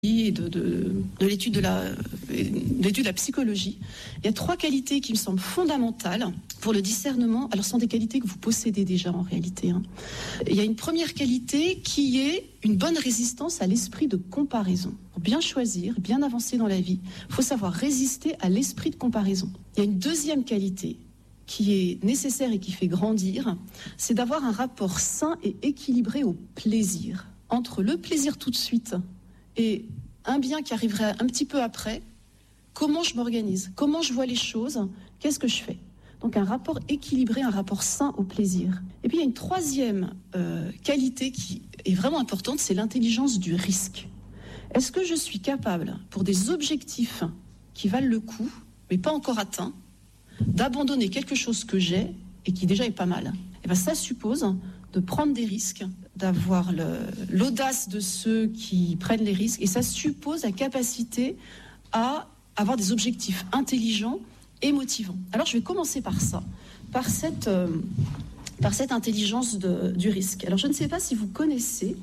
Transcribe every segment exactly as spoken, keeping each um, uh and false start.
et de, de, de l'étude de la, de l'étude de la psychologie. Il y a trois qualités qui me semblent fondamentales pour le discernement. Alors, ce sont des qualités que vous possédez déjà en réalité. Hein. Il y a une première qualité qui est une bonne résistance à l'esprit de comparaison. Pour bien choisir, bien avancer dans la vie, il faut savoir résister à l'esprit de comparaison. Il y a une deuxième qualité qui est nécessaire et qui fait grandir, c'est d'avoir un rapport sain et équilibré au plaisir. Entre le plaisir tout de suite et un bien qui arriverait un petit peu après, comment je m'organise, comment je vois les choses, qu'est-ce que je fais ? Donc un rapport équilibré, un rapport sain au plaisir. Et puis il y a une troisième euh, qualité qui est vraiment importante, c'est l'intelligence du risque. Est-ce que je suis capable, pour des objectifs qui valent le coup, mais pas encore atteints, d'abandonner quelque chose que j'ai et qui déjà est pas mal ? Et bien ça suppose de prendre des risques, d'avoir le, l'audace de ceux qui prennent les risques, et ça suppose la capacité à avoir des objectifs intelligents et motivants. Alors je vais commencer par ça, par cette, euh, par cette intelligence de, du risque. Alors je ne sais pas si vous connaissez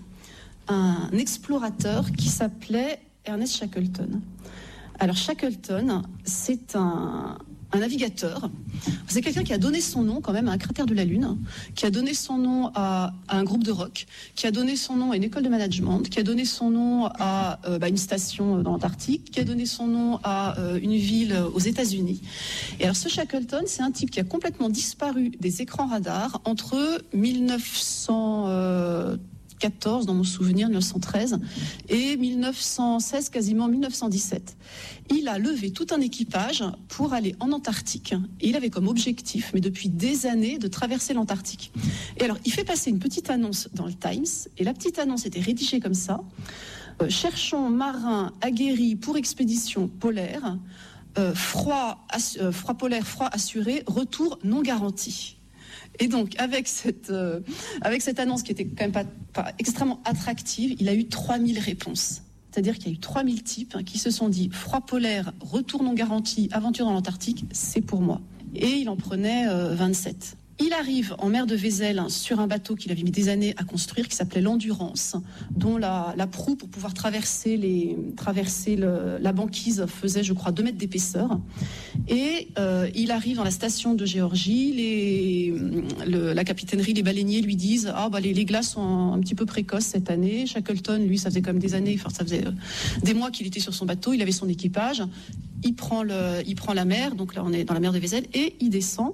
un explorateur qui s'appelait Ernest Shackleton. Alors Shackleton, c'est un... un navigateur. C'est quelqu'un qui a donné son nom quand même à un cratère de la Lune, qui a donné son nom à, à un groupe de rock, qui a donné son nom à une école de management, qui a donné son nom à euh, bah, une station dans l'Antarctique, qui a donné son nom à euh, une ville aux États-Unis. Et alors ce Shackleton, c'est un type qui a complètement disparu des écrans radars entre mille neuf cent quatorze dans mon souvenir, mille neuf cent treize, et mille neuf cent seize, quasiment mille neuf cent dix-sept. Il a levé tout un équipage pour aller en Antarctique. Et il avait comme objectif, mais depuis des années, de traverser l'Antarctique. Et alors, il fait passer une petite annonce dans le Times, et la petite annonce était rédigée comme ça. Euh, cherchons marins aguerris pour expédition polaire, euh, froid, assu- euh, froid polaire, froid assuré, retour non garanti. Et donc, avec cette, euh, avec cette annonce qui était quand même pas, pas extrêmement attractive, il a eu trois mille réponses. C'est-à-dire qu'il y a eu trois mille types hein, qui se sont dit « Froid polaire, retour non garanti, aventure dans l'Antarctique, c'est pour moi ». Et il en prenait euh, vingt-sept. Il arrive en mer de Vézel hein, sur un bateau qu'il avait mis des années à construire, qui s'appelait l'Endurance, dont la, la proue pour pouvoir traverser, les, traverser le, la banquise faisait, je crois, deux mètres d'épaisseur. Et euh, il arrive dans la station de Géorgie, les, le, la capitainerie, les baleiniers lui disent « Ah, bah, les, les glaces sont un, un petit peu précoces cette année ». Shackleton, lui, ça faisait quand même des années, enfin, ça faisait euh, des mois qu'il était sur son bateau, il avait son équipage, il prend, le, il prend la mer, donc là on est dans la mer de Vézel, et il descend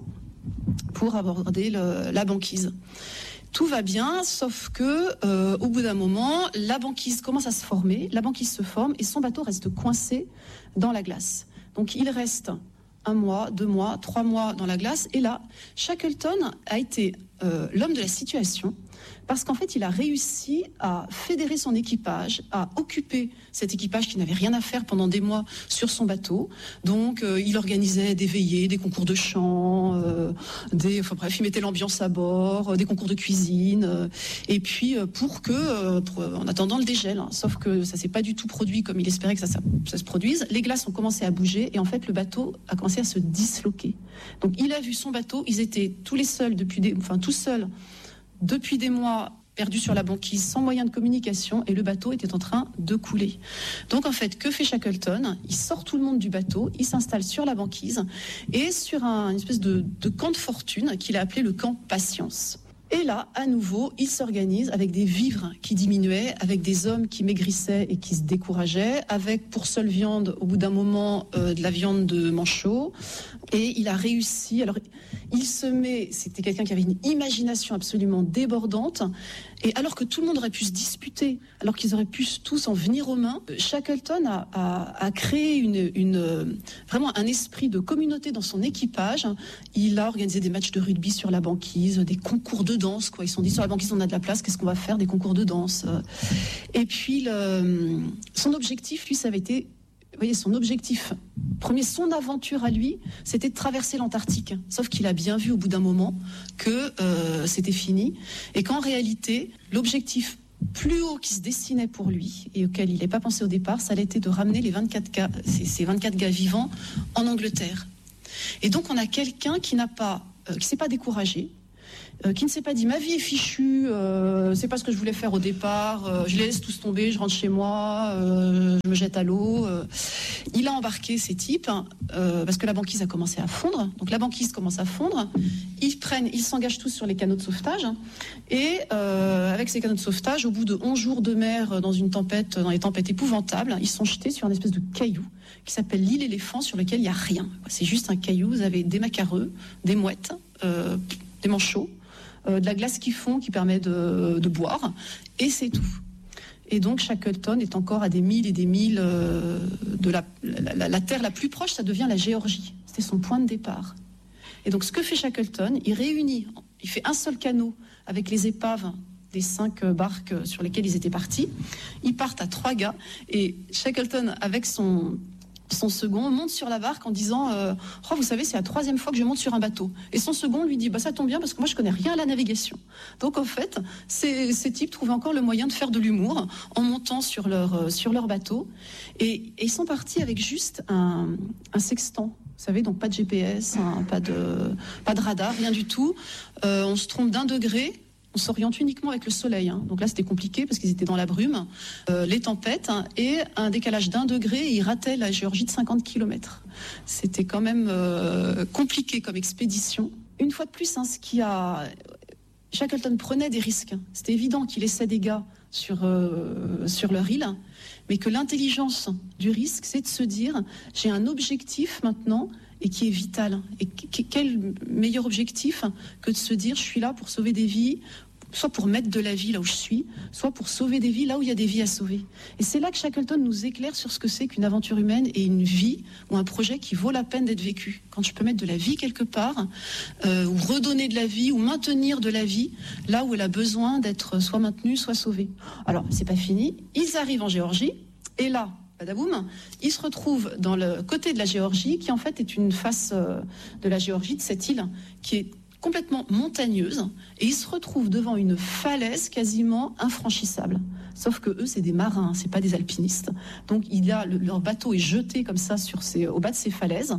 pour aborder le, la banquise. Tout va bien, sauf que euh, au bout d'un moment, la banquise commence à se former, la banquise se forme et son bateau reste coincé dans la glace. Donc il reste un mois, deux mois, trois mois dans la glace, et là, Shackleton a été euh, l'homme de la situation, parce qu'en fait, il a réussi à fédérer son équipage, à occuper cet équipage qui n'avait rien à faire pendant des mois sur son bateau. Donc, euh, il organisait des veillées, des concours de chant, euh, des, enfin bref, il mettait l'ambiance à bord, euh, des concours de cuisine, euh, et puis euh, pour que, euh, pour, en attendant le dégel, hein, sauf que ça s'est pas du tout produit comme il espérait que ça, ça, ça se produise. Les glaces ont commencé à bouger et en fait, le bateau a commencé à se disloquer. Donc, il a vu son bateau, ils étaient tous les seuls depuis des, enfin tout seuls. Depuis des mois, perdus sur la banquise, sans moyen de communication, et le bateau était en train de couler. Donc en fait, que fait Shackleton ? Il sort tout le monde du bateau, il s'installe sur la banquise, et sur un, une espèce de, de camp de fortune qu'il a appelé le camp Patience. Et là, à nouveau, il s'organise avec des vivres qui diminuaient, avec des hommes qui maigrissaient et qui se décourageaient, avec pour seule viande, au bout d'un moment, euh, de la viande de manchot. Et il a réussi. Alors, il se met. C'était quelqu'un qui avait une imagination absolument débordante. Et alors que tout le monde aurait pu se disputer, alors qu'ils auraient pu tous en venir aux mains, Shackleton a, a, a créé une, une, vraiment un esprit de communauté dans son équipage. Il a organisé des matchs de rugby sur la banquise, des concours de danse. Quoi. Ils se sont dit, sur la banquise, on a de la place, qu'est-ce qu'on va faire ? Des concours de danse. Et puis, le, son objectif, lui, ça avait été... Vous voyez, son objectif premier, son aventure à lui, c'était de traverser l'Antarctique. Sauf qu'il a bien vu au bout d'un moment que euh, c'était fini. Et qu'en réalité, l'objectif plus haut qui se dessinait pour lui, et auquel il n'avait pas pensé au départ, ça allait être de ramener les vingt-quatre gars, ces, ces vingt-quatre gars vivants en Angleterre. Et donc on a quelqu'un qui n'a pas, euh, qui s'est pas découragé, euh, qui ne s'est pas dit ma vie est fichue, euh, c'est pas ce que je voulais faire au départ, euh, je les laisse tous tomber, je rentre chez moi, euh, je me jette à l'eau. Euh. Il a embarqué ces types euh, parce que la banquise a commencé à fondre. Donc la banquise commence à fondre. Ils prennent, ils s'engagent tous sur les canaux de sauvetage et euh, avec ces canaux de sauvetage, au bout de onze jours de mer dans une tempête, dans les tempêtes épouvantables, ils sont jetés sur une espèce de caillou qui s'appelle l'île éléphant, sur lequel il n'y a rien. C'est juste un caillou. Vous avez des macareux, des mouettes, euh, des manchots, euh, de la glace qui fond qui permet de, de boire, et c'est tout. Et donc Shackleton est encore à des milles et des milles euh, de la, la, la, la terre la plus proche, ça devient la Géorgie. C'était son point de départ. Et donc ce que fait Shackleton, il réunit, il fait un seul canot avec les épaves des cinq barques sur lesquelles ils étaient partis. Ils partent à trois gars, et Shackleton, avec son... son second monte sur la barque en disant euh, oh, vous savez, c'est la troisième fois que je monte sur un bateau. Et son second lui dit bah, ça tombe bien parce que moi je connais rien à la navigation. Donc en fait, ces, ces types trouvent encore le moyen de faire de l'humour en montant sur leur, euh, sur leur bateau. Et, et ils sont partis avec juste un, un sextant. Vous savez, donc pas de G P S, hein, pas, de, pas de radar, rien du tout. Euh, on se trompe d'un degré. On s'oriente uniquement avec le soleil. Hein. Donc là, c'était compliqué parce qu'ils étaient dans la brume, euh, les tempêtes, hein, et un décalage d'un degré, et ils rataient la Géorgie de cinquante kilomètres. C'était quand même euh, compliqué comme expédition. Une fois de plus, hein, ce qui a... Shackleton prenait des risques. C'était évident qu'il laissait des gars sur, euh, sur leur île, mais que l'intelligence du risque, c'est de se dire, j'ai un objectif maintenant, et qui est vital. Et quel meilleur objectif que de se dire, je suis là pour sauver des vies, soit pour mettre de la vie là où je suis, soit pour sauver des vies là où il y a des vies à sauver. Et c'est là que Shackleton nous éclaire sur ce que c'est qu'une aventure humaine et une vie ou un projet qui vaut la peine d'être vécu. Quand je peux mettre de la vie quelque part, euh, ou redonner de la vie, ou maintenir de la vie là où elle a besoin d'être soit maintenue, soit sauvée. Alors, c'est pas fini. Ils arrivent en Géorgie, et là, badaboum, ils se retrouvent dans le côté de la Géorgie, qui en fait est une face euh, de la Géorgie, de cette île, qui est complètement montagneuse, et ils se retrouvent devant une falaise quasiment infranchissable. Sauf que eux, c'est des marins, c'est pas des alpinistes. Donc il y a le, leur bateau est jeté comme ça sur ces, au bas de ces falaises.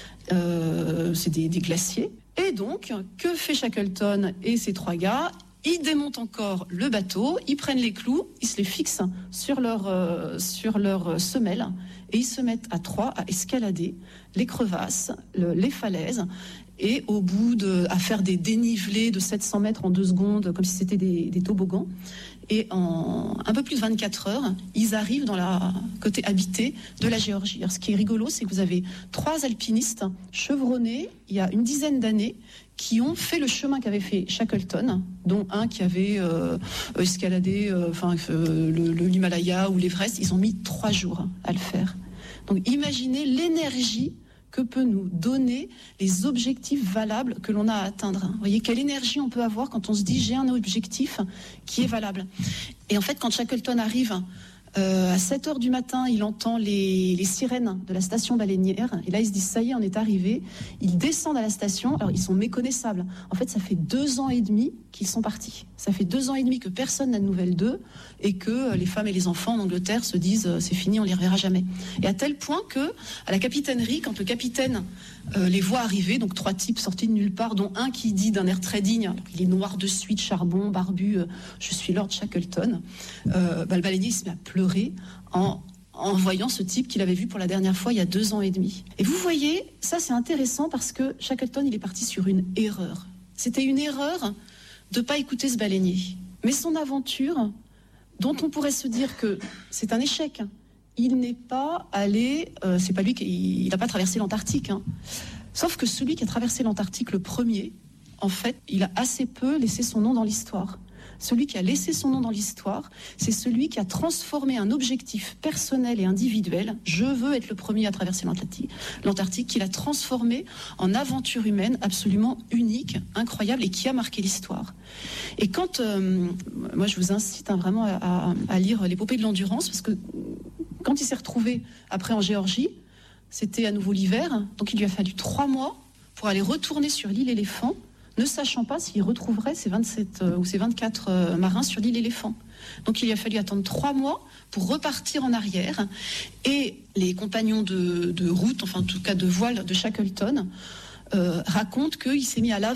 Euh, c'est des, des glaciers. Et donc, que fait Shackleton et ces trois gars ? Ils démontent encore le bateau, ils prennent les clous, ils se les fixent sur leur, euh, sur leur semelle, et ils se mettent à trois à escalader les crevasses, le, les falaises, et au bout de, à faire des dénivelés de sept cents mètres en deux secondes, comme si c'était des, des toboggans. Et en un peu plus de vingt-quatre heures, ils arrivent dans la côté habité de la Géorgie. Alors, ce qui est rigolo, c'est que vous avez trois alpinistes chevronnés il y a une dizaine d'années qui ont fait le chemin qu'avait fait Shackleton, dont un qui avait euh, escaladé euh, enfin, euh, le, le l'Himalaya ou l'Everest. Ils ont mis trois jours à le faire. Donc imaginez l'énergie que peut nous donner les objectifs valables que l'on a à atteindre. Vous voyez, quelle énergie on peut avoir quand on se dit j'ai un objectif qui est valable. Et en fait, quand Shackleton arrive euh, à sept heures du matin, il entend les, les sirènes de la station baleinière, et là il se dit ça y est, on est arrivé. Ils descendent à la station, alors ils sont méconnaissables. En fait, ça fait deux ans et demi qu'ils sont partis. Ça fait deux ans et demi que personne n'a de nouvelles d'eux, et que les femmes et les enfants en Angleterre se disent euh, c'est fini, on les reverra jamais. Et à tel point que, à la capitainerie, quand le capitaine euh, les voit arriver, donc trois types sortis de nulle part, dont un qui dit d'un air très digne, alors il est noir de suie, de charbon, barbu, euh, je suis Lord Shackleton, euh, bah, le baleinier il se met à pleurer en en voyant ce type qu'il avait vu pour la dernière fois il y a deux ans et demi. Et vous voyez, ça c'est intéressant parce que Shackleton il est parti sur une erreur. C'était une erreur de ne pas écouter ce baleinier. Mais son aventure, dont on pourrait se dire que c'est un échec, il n'est pas allé, euh, c'est pas lui qui, il n'a pas traversé l'Antarctique. Hein. Sauf que celui qui a traversé l'Antarctique le premier, en fait, il a assez peu laissé son nom dans l'histoire. Celui qui a laissé son nom dans l'histoire, c'est celui qui a transformé un objectif personnel et individuel, je veux être le premier à traverser l'Antarctique, l'Antarctique, qu'il a transformé en aventure humaine absolument unique, incroyable, et qui a marqué l'histoire. Et quand, euh, moi je vous incite hein, vraiment à, à, à lire l'épopée de l'endurance, parce que quand il s'est retrouvé après en Géorgie, c'était à nouveau l'hiver, donc il lui a fallu trois mois pour aller retourner sur l'île Éléphant, ne sachant pas s'il retrouverait ces vingt-sept euh, ou ces vingt-quatre euh, marins sur l'île Éléphant. Donc il lui a fallu attendre trois mois pour repartir en arrière. Et les compagnons de, de route, enfin en tout cas de voile de Shackleton, euh, racontent qu'il s'est mis à l'avant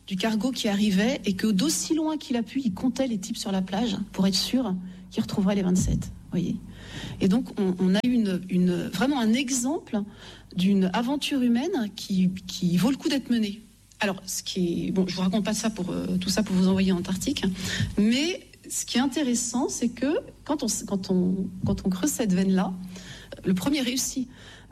du cargo qui arrivait et que d'aussi loin qu'il a pu, il comptait les types sur la plage pour être sûr qu'il retrouverait les vingt-sept. Voyez. Et donc on, on a une, une, vraiment un exemple d'une aventure humaine qui, qui vaut le coup d'être menée. Alors, ce qui est, bon, je vous raconte pas ça pour euh, tout ça pour vous envoyer en Antarctique, mais ce qui est intéressant, c'est que quand on, quand on, quand on creuse cette veine-là, le premier réussi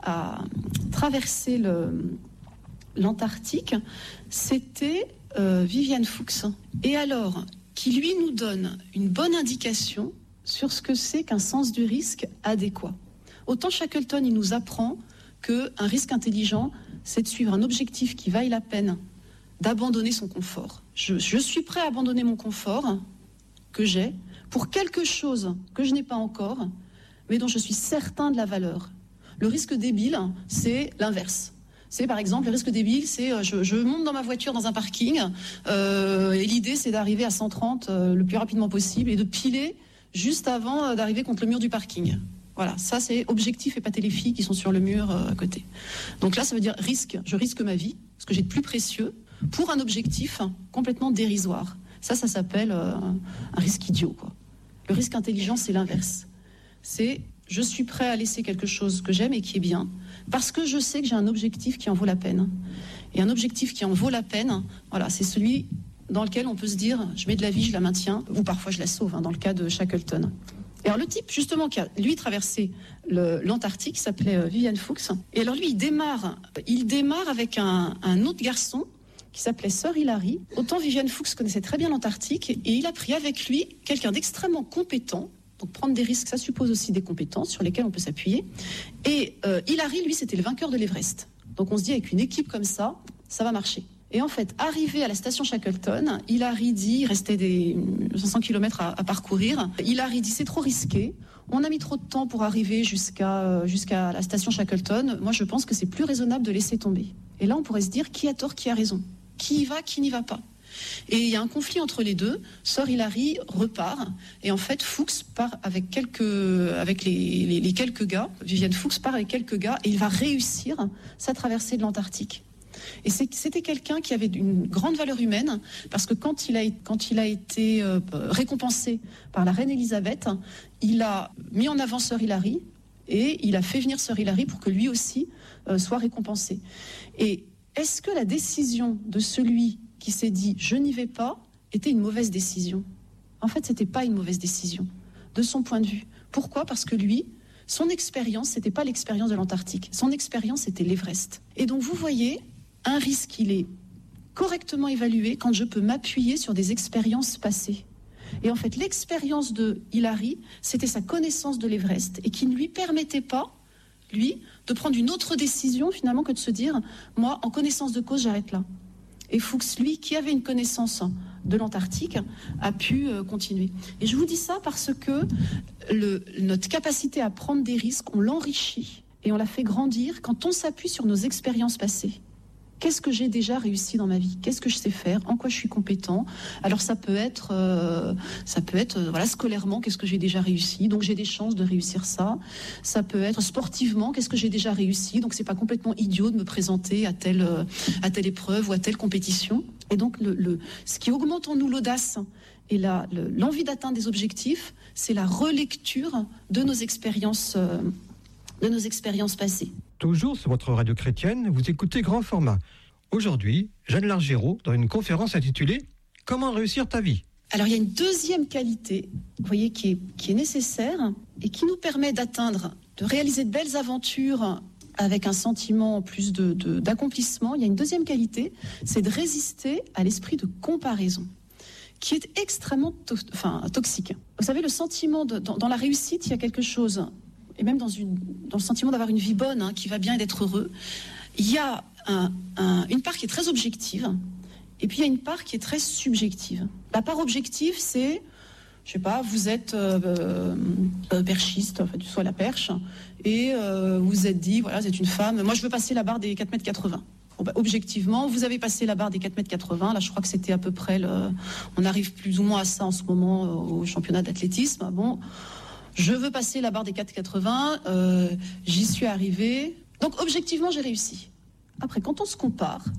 à traverser le, l'Antarctique, c'était euh, Viviane Fuchs. Et alors, qui lui nous donne une bonne indication sur ce que c'est qu'un sens du risque adéquat. Autant Shackleton, il nous apprend qu'un risque intelligent, c'est de suivre un objectif qui vaille la peine d'abandonner son confort. Je, je suis prêt à abandonner mon confort que j'ai pour quelque chose que je n'ai pas encore, mais dont je suis certain de la valeur. Le risque débile, c'est l'inverse. C'est par exemple, le risque débile, c'est euh, je, je monte dans ma voiture dans un parking euh, et l'idée c'est d'arriver à cent trente euh, le plus rapidement possible et de piler juste avant euh, d'arriver contre le mur du parking. Voilà, ça c'est objectif et pas les filles qui sont sur le mur euh, à côté. Donc là ça veut dire risque, je risque ma vie, ce que j'ai de plus précieux, pour un objectif complètement dérisoire. Ça, ça s'appelle euh, un risque idiot, quoi. Le risque intelligent, c'est l'inverse. C'est je suis prêt à laisser quelque chose que j'aime et qui est bien, parce que je sais que j'ai un objectif qui en vaut la peine. Et un objectif qui en vaut la peine, voilà, c'est celui dans lequel on peut se dire je mets de la vie, je la maintiens, ou parfois je la sauve, hein, dans le cas de Shackleton. Et alors le type justement qui a lui traversé le, l'Antarctique s'appelait euh, Viviane Fuchs. Et alors lui il démarre, il démarre avec un, un autre garçon qui s'appelait Sir Hilary. Autant Viviane Fuchs connaissait très bien l'Antarctique et il a pris avec lui quelqu'un d'extrêmement compétent. Donc prendre des risques, ça suppose aussi des compétences sur lesquelles on peut s'appuyer. Et euh, Hilary, lui, c'était le vainqueur de l'Everest. Donc on se dit avec une équipe comme ça, ça va marcher. Et en fait, arrivé à la station Shackleton, Hilary dit, il restait des cinq cents kilomètres à, à parcourir. Hilary dit c'est trop risqué. On a mis trop de temps pour arriver jusqu'à, jusqu'à la station Shackleton. Moi, je pense que c'est plus raisonnable de laisser tomber. Et là, on pourrait se dire qui a tort, qui a raison. Qui y va, qui n'y va pas. Et il y a un conflit entre les deux. Sir Hilary repart. Et en fait, Fuchs part avec quelques, avec les, les, les quelques gars. Viviane Fuchs part avec quelques gars et il va réussir sa traversée de l'Antarctique. Et c'est, c'était quelqu'un qui avait une grande valeur humaine parce que quand il a, quand il a été euh, récompensé par la reine Elisabeth, il a mis en avant Sir Hilary et il a fait venir Sir Hilary pour que lui aussi euh, soit récompensé. Et est-ce que la décision de celui qui s'est dit « je n'y vais pas » était une mauvaise décision ? En fait, ce n'était pas une mauvaise décision, de son point de vue. Pourquoi ? Parce que lui, son expérience, ce n'était pas l'expérience de l'Antarctique. Son expérience, c'était l'Everest. Et donc, vous voyez, un risque, il est correctement évalué quand je peux m'appuyer sur des expériences passées. Et en fait, l'expérience de Hilary, c'était sa connaissance de l'Everest et qui ne lui permettait pas, lui, de prendre une autre décision finalement que de se dire « moi, en connaissance de cause, j'arrête là ». Et Fuchs, lui, qui avait une connaissance de l'Antarctique, a pu euh, continuer. Et je vous dis ça parce que le, notre capacité à prendre des risques, on l'enrichit et on la fait grandir quand on s'appuie sur nos expériences passées. Qu'est-ce que j'ai déjà réussi dans ma vie ? Qu'est-ce que je sais faire ? En quoi je suis compétent ? Alors ça peut être, euh, ça peut être, euh, voilà, scolairement, qu'est-ce que j'ai déjà réussi ? Donc j'ai des chances de réussir ça. Ça peut être sportivement, qu'est-ce que j'ai déjà réussi ? Donc c'est pas complètement idiot de me présenter à telle, euh, à telle épreuve ou à telle compétition. Et donc le, le, ce qui augmente en nous l'audace et la, le, l'envie d'atteindre des objectifs, c'est la relecture de nos expériences, euh, de nos expériences passées. Toujours sur votre radio chrétienne, vous écoutez Grand Format. Aujourd'hui, Jeanne Largérault, dans une conférence intitulée « Comment réussir ta vie ?» Alors il y a une deuxième qualité, vous voyez, qui est, qui est nécessaire et qui nous permet d'atteindre, de réaliser de belles aventures avec un sentiment plus de, de, d'accomplissement. Il y a une deuxième qualité, c'est de résister à l'esprit de comparaison, qui est extrêmement to- enfin, toxique. Vous savez, le sentiment de, dans, dans la réussite, il y a quelque chose... et même dans, une, dans le sentiment d'avoir une vie bonne, hein, qui va bien et d'être heureux, il y a un, un, une part qui est très objective, et puis il y a une part qui est très subjective. La part objective, c'est, je sais pas, vous êtes euh, euh, perchiste, enfin, tu sois la perche, et euh, vous êtes dit, voilà, vous êtes une femme, moi je veux passer la barre des quatre mètres quatre-vingts. Bon, bah, objectivement, vous avez passé la barre des quatre mètres quatre-vingts, là je crois que c'était à peu près, le, on arrive plus ou moins à ça en ce moment au championnat d'athlétisme, bon... Je veux passer la barre des quatre mètres quatre-vingts, euh, j'y suis arrivée. Donc, objectivement, j'ai réussi. Après, quand on se compare,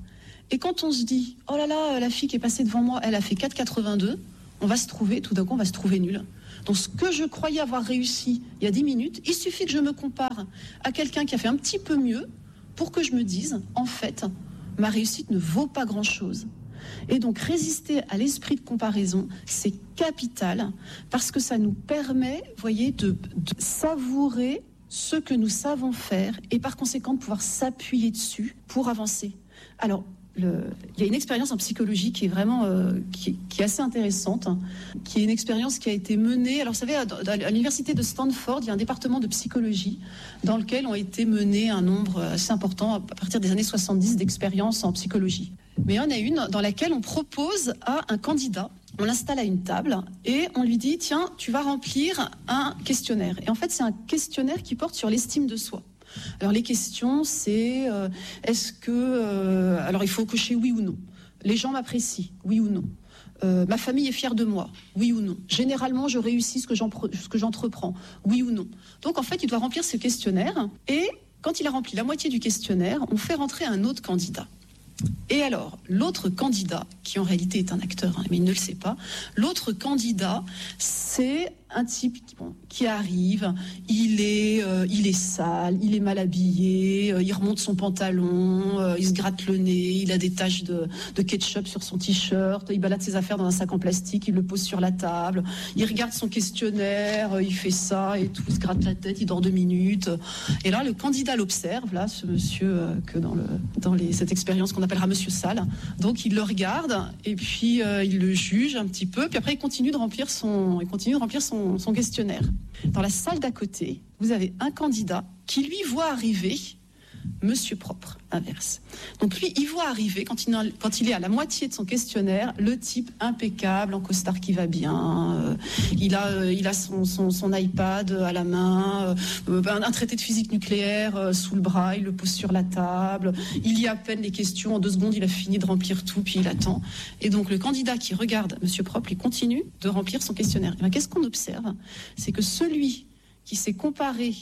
Et quand on se dit, oh là là, la fille qui est passée devant moi, elle a fait quatre virgule quatre-vingt-deux, on va se trouver, tout d'un coup, on va se trouver nul. Donc ce que je croyais avoir réussi il y a dix minutes, il suffit que je me compare à quelqu'un qui a fait un petit peu mieux pour que je me dise, en fait, ma réussite ne vaut pas grand-chose. Et donc résister à l'esprit de comparaison, c'est capital parce que ça nous permet, vous voyez, de, de savourer ce que nous savons faire et par conséquent de pouvoir s'appuyer dessus pour avancer. Alors, Le, il y a une expérience en psychologie qui est vraiment euh, qui, qui est assez intéressante, hein, qui est une expérience qui a été menée. Alors, vous savez, à, à l'université de Stanford, il y a un département de psychologie dans lequel ont été menés un nombre assez important à partir des années soixante-dix d'expériences en psychologie. Mais il y en a une dans laquelle on propose à un candidat, on l'installe à une table et on lui dit tiens, tu vas remplir un questionnaire. Et en fait, c'est un questionnaire qui porte sur l'estime de soi. Alors les questions, c'est euh, est-ce que... Euh, alors il faut cocher oui ou non. Les gens m'apprécient, oui ou non. Euh, ma famille est fière de moi, oui ou non. Généralement, je réussis ce que, ce que j'entreprends, oui ou non. Donc en fait, il doit remplir ce questionnaire. Et quand il a rempli la moitié du questionnaire, on fait rentrer un autre candidat. Et alors, l'autre candidat, qui en réalité est un acteur, hein, mais il ne le sait pas, l'autre candidat, c'est un type qui, bon, qui arrive, il est, euh, il est sale, il est mal habillé, euh, il remonte son pantalon, euh, il se gratte le nez, il a des taches de, de ketchup sur son t-shirt, il balade ses affaires dans un sac en plastique, il le pose sur la table, il regarde son questionnaire, euh, il fait ça et tout, il se gratte la tête, il dort deux minutes. Et là, le candidat l'observe, là, ce monsieur euh, que dans, le, dans les, cette expérience qu'on appellera Monsieur Sale. Donc il le regarde et puis euh, il le juge un petit peu, puis après il continue de remplir son, il continue de remplir son son questionnaire. Dans la salle d'à côté, vous avez un candidat qui lui voit arriver Monsieur Propre, inverse. Donc lui, il voit arriver, quand il, a, quand il est à la moitié de son questionnaire, le type impeccable, en costard qui va bien, euh, il a, euh, il a son, son, son iPad à la main, euh, un, un traité de physique nucléaire euh, sous le bras, il le pose sur la table, il lit à peine les questions, en deux secondes, il a fini de remplir tout, puis il attend. Et donc le candidat qui regarde Monsieur Propre, il continue de remplir son questionnaire. Et bien, qu'est-ce qu'on observe ? C'est que celui qui s'est comparé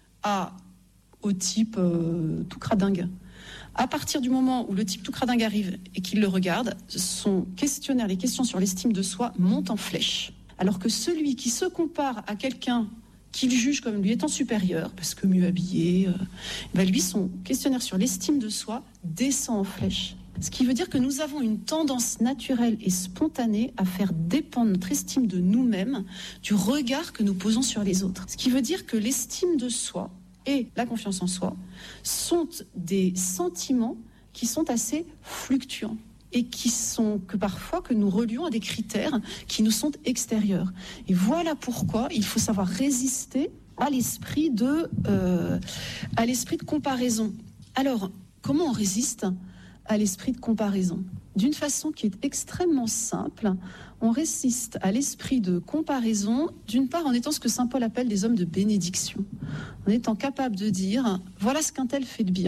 à au type euh, tout cradingue. À partir du moment où le type tout cradingue arrive et qu'il le regarde, son questionnaire, les questions sur l'estime de soi montent en flèche. Alors que celui qui se compare à quelqu'un qu'il juge comme lui étant supérieur, parce que mieux habillé, euh, ben lui, son questionnaire sur l'estime de soi descend en flèche. Ce qui veut dire que nous avons une tendance naturelle et spontanée à faire dépendre notre estime de nous-mêmes du regard que nous posons sur les autres. Ce qui veut dire que l'estime de soi et la confiance en soi sont des sentiments qui sont assez fluctuants et qui sont que parfois que nous relions à des critères qui nous sont extérieurs. Et voilà pourquoi il faut savoir résister à l'esprit de euh, à l'esprit de comparaison. Alors, comment on résiste à l'esprit de comparaison ? D'une façon qui est extrêmement simple, on résiste à l'esprit de comparaison, d'une part en étant ce que saint Paul appelle des hommes de bénédiction, en étant capable de dire « voilà ce qu'un tel fait de bien »,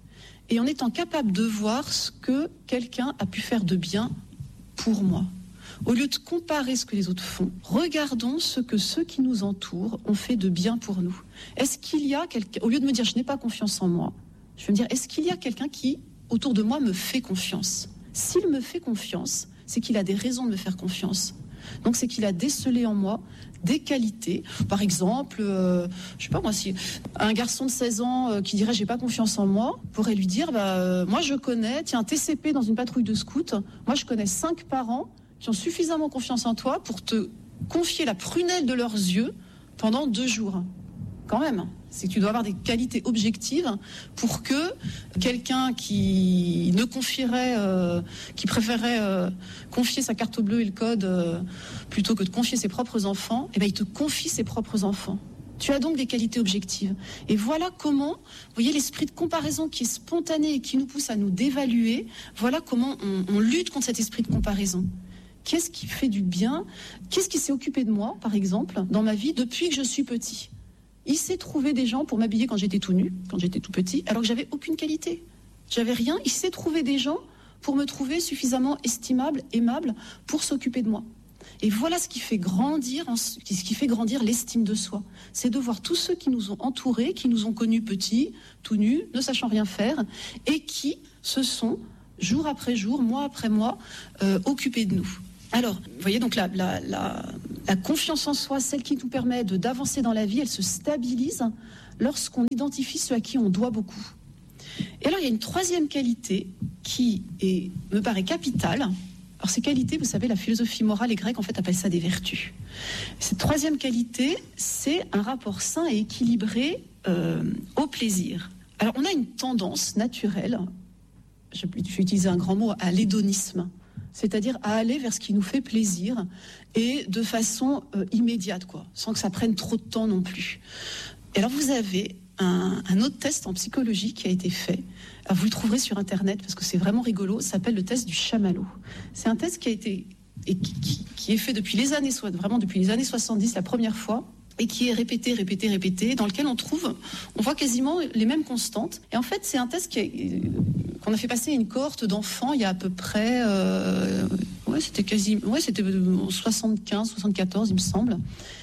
et en étant capable de voir ce que quelqu'un a pu faire de bien pour moi. Au lieu de comparer ce que les autres font, regardons ce que ceux qui nous entourent ont fait de bien pour nous. Est-ce qu'il y a quelqu'un, au lieu de me dire « je n'ai pas confiance en moi », je vais me dire « est-ce qu'il y a quelqu'un qui, autour de moi, me fait confiance ?» S'il me fait confiance, c'est qu'il a des raisons de me faire confiance. Donc c'est qu'il a décelé en moi des qualités. Par exemple, euh, je sais pas moi, si un garçon de seize ans euh, qui dirait j'ai pas confiance en moi, pourrait lui dire bah euh, moi je connais, tiens, T C P dans une patrouille de scouts, moi je connais cinq parents qui ont suffisamment confiance en toi pour te confier la prunelle de leurs yeux pendant deux jours. Quand même, c'est que tu dois avoir des qualités objectives pour que quelqu'un qui ne confierait, euh, qui préférerait euh, confier sa carte bleue et le code euh, plutôt que de confier ses propres enfants, eh ben, il te confie ses propres enfants. Tu as donc des qualités objectives. Et voilà comment, vous voyez, l'esprit de comparaison qui est spontané et qui nous pousse à nous dévaluer, voilà comment on, on lutte contre cet esprit de comparaison. Qu'est-ce qui fait du bien ? Qu'est-ce qui s'est occupé de moi, par exemple, dans ma vie depuis que je suis petit ? Il s'est trouvé des gens pour m'habiller quand j'étais tout nu, quand j'étais tout petit, alors que j'avais aucune qualité. J'avais rien. Il s'est trouvé des gens pour me trouver suffisamment estimable, aimable, pour s'occuper de moi. Et voilà ce qui fait grandir, ce qui fait grandir l'estime de soi. C'est de voir tous ceux qui nous ont entourés, qui nous ont connus petits, tout nus, ne sachant rien faire, et qui se sont jour après jour, mois après mois, euh, occupés de nous. Alors, vous voyez, donc la, la, la, la confiance en soi, celle qui nous permet de, d'avancer dans la vie, elle se stabilise lorsqu'on identifie ceux à qui on doit beaucoup. Et alors, il y a une troisième qualité qui est, me paraît capitale. Alors, ces qualités, vous savez, la philosophie morale et grecque, en fait, appelle ça des vertus. Cette troisième qualité, c'est un rapport sain et équilibré euh, au plaisir. Alors, on a une tendance naturelle, je vais utiliser un grand mot, à l'hédonisme, c'est-à-dire à aller vers ce qui nous fait plaisir et de façon euh, immédiate, quoi, sans que ça prenne trop de temps non plus. Et alors, vous avez un, un autre test en psychologie qui a été fait. Alors, vous le trouverez sur Internet parce que c'est vraiment rigolo. Ça s'appelle le test du chamallow. C'est un test qui a été et qui, qui, qui est fait depuis les années vraiment depuis les années soixante-dix la première fois et qui est répété, répété, répété, dans lequel on trouve, on voit quasiment les mêmes constantes. Et en fait, c'est un test qui a, qu'on a fait passer à une cohorte d'enfants il y a à peu près, euh, ouais, c'était quasi, ouais, c'était soixante-quinze, soixante-quatorze, il me semble.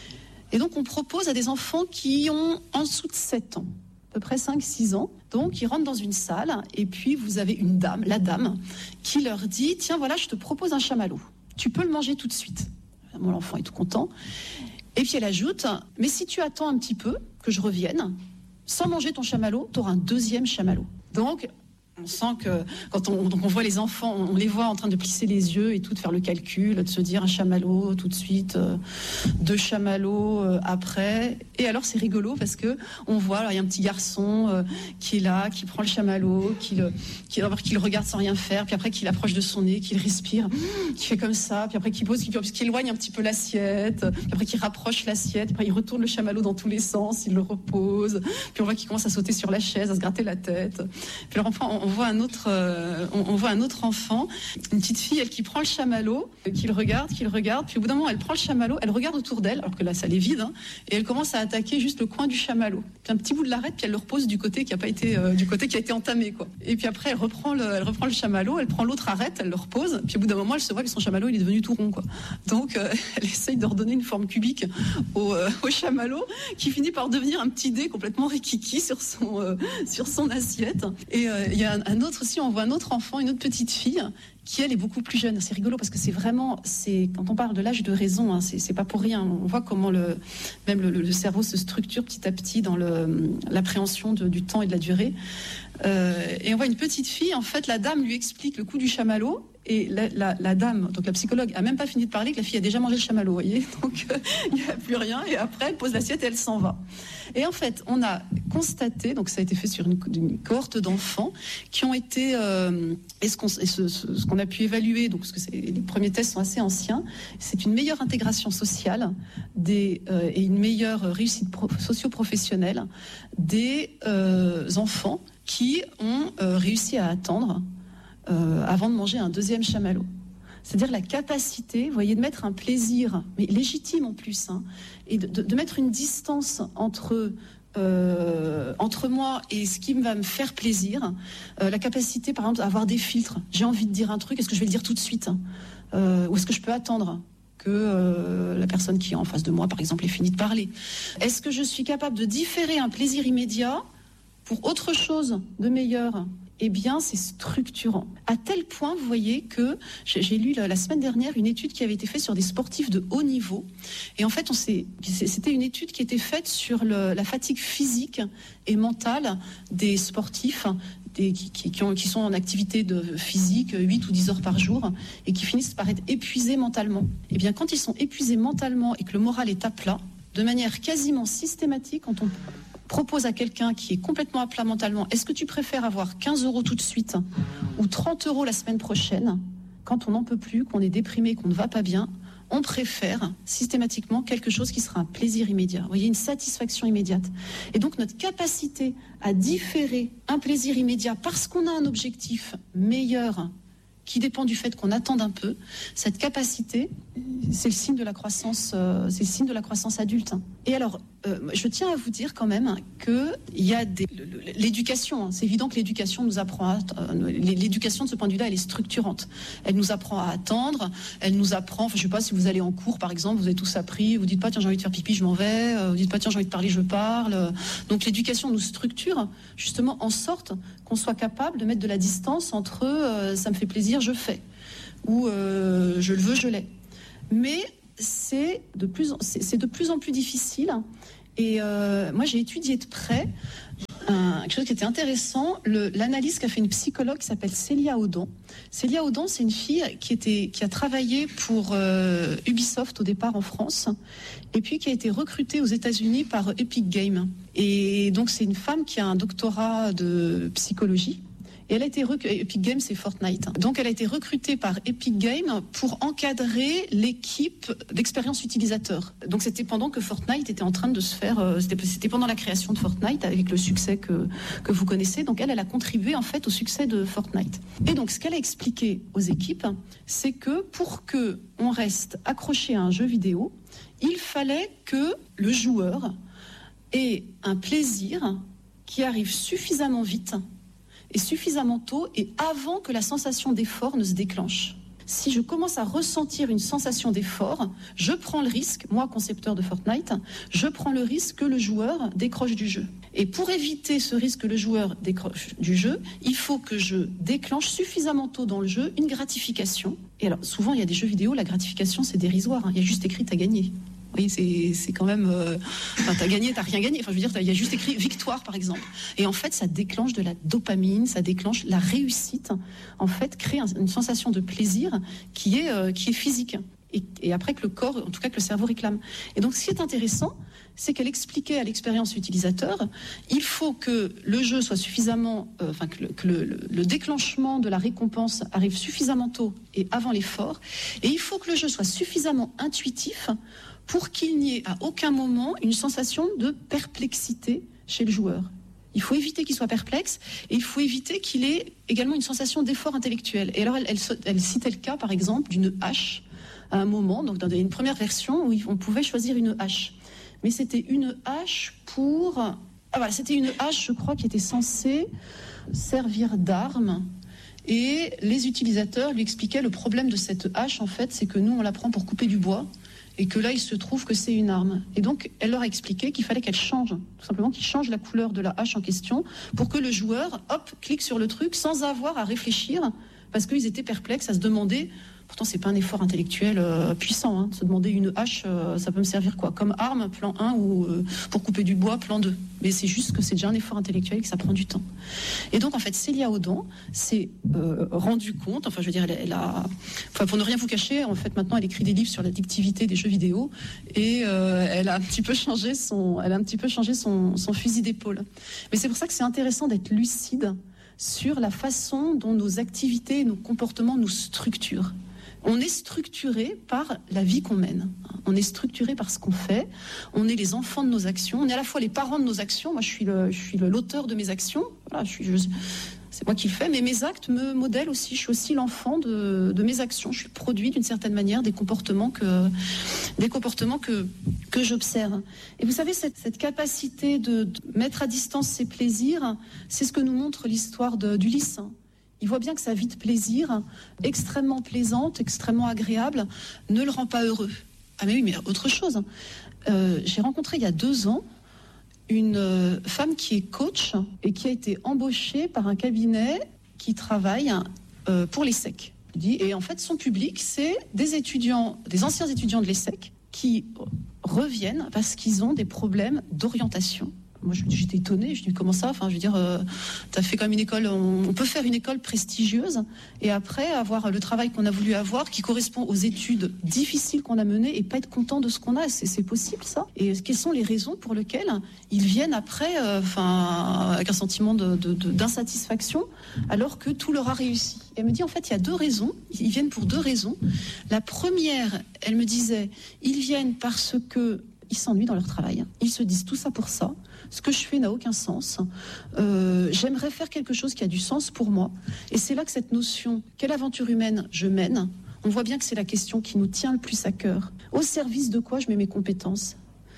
Et donc, on propose à des enfants qui ont en dessous de sept ans, à peu près cinq six ans. Donc, ils rentrent dans une salle et puis vous avez une dame, la dame, qui leur dit « Tiens, voilà, je te propose un chamallow. Tu peux le manger tout de suite. » Bon, l'enfant est tout content. Et puis, elle ajoute « Mais si tu attends un petit peu que je revienne, sans manger ton chamallow, tu auras un deuxième chamallow. » Donc, on sent que quand on, donc on voit les enfants, on les voit en train de plisser les yeux et tout, de faire le calcul, de se dire un chamallow tout de suite, euh, deux chamallows euh, après. Et alors c'est rigolo parce que on voit, alors il y a un petit garçon euh, qui est là, qui prend le chamallow, qui le, qui, qui le regarde sans rien faire, puis après qu'il approche de son nez, qu'il respire, qui fait comme ça, puis après qu'il pose, qu'il, qu'il éloigne un petit peu l'assiette, puis après qu'il rapproche l'assiette, puis après il retourne le chamallow dans tous les sens, il le repose, puis on voit qu'il commence à sauter sur la chaise, à se gratter la tête. Puis leur enfant, on, on voit un autre, euh, on, on voit un autre enfant, une petite fille, elle qui prend le chamallow, qui le regarde, qui le regarde, puis au bout d'un moment, elle prend le chamallow, elle regarde autour d'elle, alors que la salle est vide, hein, et elle commence à attaquer juste le coin du chamallow. Puis un petit bout de l'arête, puis elle le repose du côté qui a pas été, euh, du côté qui a été entamé, quoi. Et puis après, elle reprend le, elle reprend le chamallow, elle prend l'autre arête, elle le repose, puis au bout d'un moment, elle se voit que son chamallow, il est devenu tout rond, quoi. Donc, euh, elle essaye de redonner une forme cubique au, euh, au chamallow, qui finit par devenir un petit dé complètement rikiki sur son, euh, sur son assiette. Et il euh, y a un, un autre aussi, on voit un autre enfant, une autre petite fille, qui elle est beaucoup plus jeune. C'est rigolo parce que c'est vraiment, c'est quand on parle de l'âge de raison, hein, c'est, c'est pas pour rien. On voit comment le, même le, le cerveau se structure petit à petit dans le, l'appréhension de, du temps et de la durée. Euh, et on voit une petite fille, en fait, la dame lui explique le coup du chamallow. Et la, la, la dame, donc la psychologue, a même pas fini de parler que la fille a déjà mangé le chamallow, vous voyez. Donc euh, il n'y a plus rien. Et après, elle pose l'assiette et elle s'en va. Et en fait, on a constaté, donc ça a été fait sur une, une cohorte d'enfants qui ont été, euh, et, ce qu'on, et ce, ce, ce qu'on a pu évaluer, donc parce que c'est, les premiers tests sont assez anciens, c'est une meilleure intégration sociale des, euh, et une meilleure réussite pro, socio-professionnelle des euh, enfants qui ont euh, réussi à attendre Euh, avant de manger un deuxième chamallow. C'est-à-dire la capacité, vous voyez, de mettre un plaisir, mais légitime en plus, hein, et de, de, de mettre une distance entre, euh, entre moi et ce qui va me faire plaisir. Euh, la capacité, par exemple, à avoir des filtres. J'ai envie de dire un truc, est-ce que je vais le dire tout de suite, hein, euh, ou est-ce que je peux attendre que euh, la personne qui est en face de moi, par exemple, ait fini de parler. Est-ce que je suis capable de différer un plaisir immédiat pour autre chose de meilleur ? Eh bien, c'est structurant. À tel point, vous voyez, que j'ai lu la semaine dernière une étude qui avait été faite sur des sportifs de haut niveau. Et en fait, on s'est, c'était une étude qui était faite sur le, la fatigue physique et mentale des sportifs des, qui, qui, qui, ont, qui sont en activité de physique huit ou dix heures par jour et qui finissent par être épuisés mentalement. Eh bien, quand ils sont épuisés mentalement et que le moral est à plat, de manière quasiment systématique, quand on propose à quelqu'un qui est complètement à plat mentalement, est-ce que tu préfères avoir quinze euros tout de suite ou trente euros la semaine prochaine, quand on n'en peut plus, qu'on est déprimé, qu'on ne va pas bien, on préfère systématiquement quelque chose qui sera un plaisir immédiat. Vous voyez, une satisfaction immédiate. Et donc notre capacité à différer un plaisir immédiat parce qu'on a un objectif meilleur qui dépend du fait qu'on attende un peu, cette capacité, c'est le signe de la croissance, euh, c'est le signe de la croissance adulte. Et alors, euh, je tiens à vous dire quand même que il y a des, l'éducation. Hein, c'est évident que l'éducation nous apprend, à, euh, l'éducation de ce point de vue-là, elle est structurante. Elle nous apprend à attendre. Elle nous apprend. Enfin, je sais pas si vous allez en cours, par exemple, vous avez tous appris. Vous dites pas tiens j'ai envie de faire pipi, je m'en vais. Vous dites pas tiens j'ai envie de parler, je parle. Donc l'éducation nous structure justement en sorte qu'on soit capable de mettre de la distance entre euh, ça me fait plaisir, je fais, ou euh, je le veux, je l'ai. Mais c'est de plus, c'est, c'est de plus en plus difficile. Et euh, moi, j'ai étudié de près un, quelque chose qui était intéressant, le, l'analyse qu'a fait une psychologue qui s'appelle Célia Audon. Célia Audon, c'est une fille qui, était, qui a travaillé pour euh, Ubisoft au départ en France, et puis qui a été recrutée aux États-Unis par Epic Games. Et donc, c'est une femme qui a un doctorat de psychologie. Et elle a été rec... Epic Games, c'est Fortnite. Donc, elle a été recrutée par Epic Games pour encadrer l'équipe d'expérience utilisateur. Donc, c'était pendant que Fortnite était en train de se faire. Euh, c'était, c'était pendant la création de Fortnite, avec le succès que, que vous connaissez. Donc, elle, elle a contribué en fait au succès de Fortnite. Et donc, ce qu'elle a expliqué aux équipes, c'est que pour que on reste accroché à un jeu vidéo, il fallait que le joueur ait un plaisir qui arrive suffisamment vite et suffisamment tôt et avant que la sensation d'effort ne se déclenche. Si je commence à ressentir une sensation d'effort, je prends le risque, moi concepteur de Fortnite, je prends le risque que le joueur décroche du jeu. Et pour éviter ce risque que le joueur décroche du jeu, il faut que je déclenche suffisamment tôt dans le jeu une gratification. Et alors souvent il y a des jeux vidéo, la gratification c'est dérisoire, hein. Il y a juste écrit t'as gagné. Oui, c'est, c'est quand même... Euh, enfin, t'as gagné, t'as rien gagné. Enfin, je veux dire, il y a juste écrit victoire, par exemple. Et en fait, ça déclenche de la dopamine, ça déclenche la réussite. En fait, crée un, une sensation de plaisir qui est, euh, qui est physique. Et, et après que le corps, en tout cas que le cerveau réclame. Et donc, ce qui est intéressant, c'est qu'elle expliquait à l'expérience utilisateur, il faut que le jeu soit suffisamment... Euh, enfin, que, le, que le, le, le déclenchement de la récompense arrive suffisamment tôt et avant l'effort. Et il faut que le jeu soit suffisamment intuitif pour qu'il n'y ait à aucun moment une sensation de perplexité chez le joueur. Il faut éviter qu'il soit perplexe et il faut éviter qu'il ait également une sensation d'effort intellectuel. Et alors, elle, elle, elle citait le cas, par exemple, d'une hache à un moment, donc dans une première version où on pouvait choisir une hache. Mais c'était une hache pour... Ah voilà, c'était une hache, je crois, qui était censée servir d'arme. Et les utilisateurs lui expliquaient le problème de cette hache, en fait, c'est que nous, on la prend pour couper du bois. Et que là, il se trouve que c'est une arme. Et donc, elle leur a expliqué qu'il fallait qu'elle change, tout simplement, qu'il change la couleur de la hache en question pour que le joueur, hop, clique sur le truc sans avoir à réfléchir, parce qu'ils étaient perplexes à se demander, pourtant c'est pas un effort intellectuel euh, puissant, hein, de se demander une hache, euh, ça peut me servir quoi, comme arme, plan un, ou euh, pour couper du bois, plan deux. Mais c'est juste que c'est déjà un effort intellectuel et que ça prend du temps. Et donc, en fait, Célia Audon s'est euh, rendue compte, enfin, je veux dire, elle, elle a... Enfin, pour ne rien vous cacher, en fait, maintenant, elle écrit des livres sur l'addictivité des jeux vidéo et euh, elle a un petit peu changé son, elle a un petit peu changé son, son fusil d'épaule. Mais c'est pour ça que c'est intéressant d'être lucide sur la façon dont nos activités et nos comportements nous structurent. On est structuré par la vie qu'on mène. On est structuré par ce qu'on fait. On est les enfants de nos actions. On est à la fois les parents de nos actions. Moi, je suis, le, je suis le, l'auteur de mes actions. Voilà, je suis, je, c'est moi qui le fais. Mais mes actes me modèlent aussi. Je suis aussi l'enfant de, de mes actions. Je suis le produit, d'une certaine manière, des comportements que, des comportements que, que j'observe. Et vous savez, cette, cette capacité de, de mettre à distance ses plaisirs, c'est ce que nous montre l'histoire de, d'Ulysse. Il voit bien que sa vie de plaisir, extrêmement plaisante, extrêmement agréable, ne le rend pas heureux. Ah mais oui, mais autre chose. Euh, j'ai rencontré il y a deux ans une euh, femme qui est coach et qui a été embauchée par un cabinet qui travaille euh, pour l'ESSEC. Et en fait, son public, c'est des étudiants, des anciens étudiants de l'ESSEC qui reviennent parce qu'ils ont des problèmes d'orientation. Moi, j'étais étonnée. Je dis comment ça ? Enfin, je veux dire, euh, t'as fait quand même une école. On, on peut faire une école prestigieuse et après avoir le travail qu'on a voulu avoir, qui correspond aux études difficiles qu'on a menées, et pas être content de ce qu'on a. C'est, c'est possible ça ? Et quelles sont les raisons pour lesquelles ils viennent après, euh, enfin, avec un sentiment de, de, de, d'insatisfaction, alors que tout leur a réussi ? Et elle me dit en fait, il y a deux raisons. Ils viennent pour deux raisons. La première, elle me disait, ils viennent parce que ils s'ennuient dans leur travail. Ils se disent tout ça pour ça. Ce que je fais n'a aucun sens. Euh, j'aimerais faire quelque chose qui a du sens pour moi. Et c'est là que cette notion, quelle aventure humaine je mène, on voit bien que c'est la question qui nous tient le plus à cœur. Au service de quoi je mets mes compétences ?